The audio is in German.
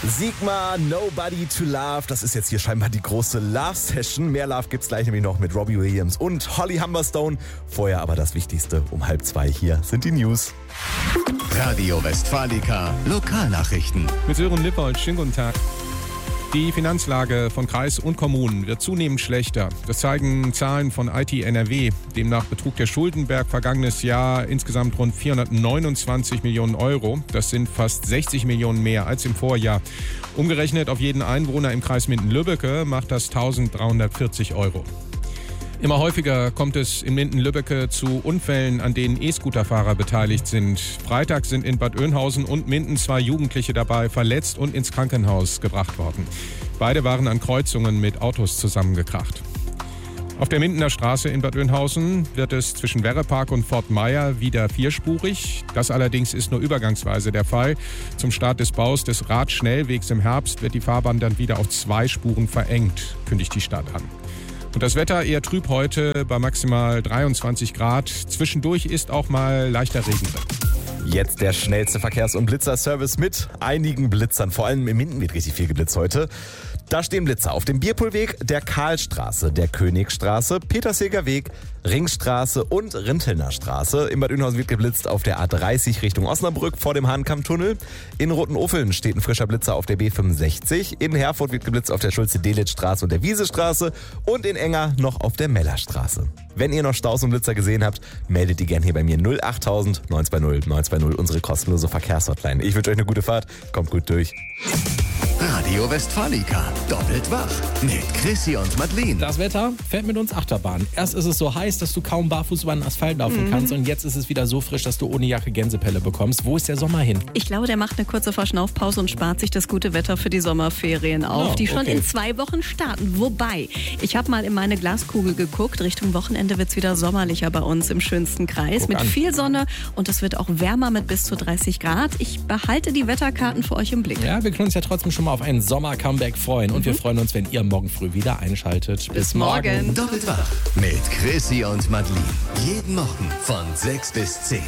Sigma, Nobody to Love. Das ist jetzt hier scheinbar die große Love-Session. Mehr Love gibt's gleich nämlich noch mit Robbie Williams und Holly Humberstone. Vorher aber das Wichtigste um 1:30. Hier sind die News. Radio Westfalica Lokalnachrichten. Mit Sören Lippold, schönen guten Tag. Die Finanzlage von Kreis und Kommunen wird zunehmend schlechter. Das zeigen Zahlen von IT NRW. Demnach betrug der Schuldenberg vergangenes Jahr insgesamt rund 429 Millionen Euro. Das sind fast 60 Millionen mehr als im Vorjahr. Umgerechnet auf jeden Einwohner im Kreis Minden-Lübbecke macht das 1.340 Euro. Immer häufiger kommt es in Minden-Lübbecke zu Unfällen, an denen E-Scooter-Fahrer beteiligt sind. Freitag sind in Bad Oeynhausen und Minden 2 Jugendliche dabei verletzt und ins Krankenhaus gebracht worden. Beide waren an Kreuzungen mit Autos zusammengekracht. Auf der Mindener Straße in Bad Oeynhausen wird es zwischen Werrepark und Fort Meier wieder vierspurig. Das allerdings ist nur übergangsweise der Fall. Zum Start des Baus des Radschnellwegs im Herbst wird die Fahrbahn dann wieder auf 2 Spuren verengt, kündigt die Stadt an. Und das Wetter eher trüb heute bei maximal 23 Grad. Zwischendurch ist auch mal leichter Regen drin. Jetzt der schnellste Verkehrs- und Blitzerservice mit einigen Blitzern. Vor allem in Minden wird richtig viel geblitzt heute. Da stehen Blitzer auf dem Bierpoolweg, der Karlstraße, der Königstraße, Petersheger Weg, Ringstraße und Rintelner Straße. In Bad Oeynhausen wird geblitzt auf der A30 Richtung Osnabrück vor dem Hahnkammtunnel. In Rothenoffeln steht ein frischer Blitzer auf der B65. In Herford wird geblitzt auf der Schulze-Delitzsch-Straße und der Wiesestraße. Und in Enger noch auf der Mellerstraße. Wenn ihr noch Staus und Blitzer gesehen habt, meldet die gern hier bei mir 08000 920 920, unsere kostenlose Verkehrshotline. Ich wünsche euch eine gute Fahrt, kommt gut durch. Radio Westfalica doppelt wach mit Chrissy und Madeleine. Das Wetter fährt mit uns Achterbahn. Erst ist es so heiß, dass du kaum barfuß über den Asphalt laufen kannst und jetzt ist es wieder so frisch, dass du ohne Jacke Gänsepelle bekommst. Wo ist der Sommer hin? Ich glaube, der macht eine kurze Verschnaufpause und spart sich das gute Wetter für die Sommerferien auf, die schon in 2 Wochen starten. Wobei, ich habe mal in meine Glaskugel geguckt. Richtung Wochenende wird es wieder sommerlicher bei uns im schönsten Kreis. Mit viel Sonne und es wird auch wärmer mit bis zu 30 Grad. Ich behalte die Wetterkarten für euch im Blick. Ja, wir können uns ja trotzdem schon mal auf ein Sommer-Comeback freuen. Und wir freuen uns, wenn ihr morgen früh wieder einschaltet. Bis morgen. Doppelt wach mit Chrissy und Madeleine. Jeden Morgen von 6 bis 10.